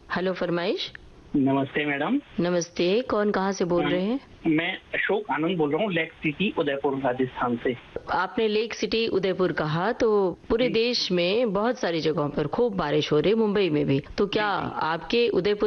Hello फरमाइश। नमस्ते madam. नमस्ते, कौन कहाँ से बोल रहे हैं? मैं अशोक आनंद बोल रहा हूँ, लेक सिटी उदयपुर राजस्थान से। आपने लेक सिटी उदयपुर कहा तो पूरे जी देश में बहुत सारी जगहों पर खूब बारिश हो रही है, मुंबई में भी। तो क्या जी जी। आपके उदयपुर